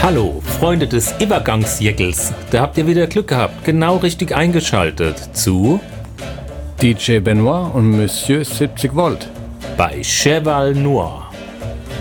Hallo, Freunde des Übergangsjäckels. Da habt ihr wieder Glück gehabt, genau richtig eingeschaltet zu DJ Benoit und Monsieur 70 Volt bei Cheval Noir.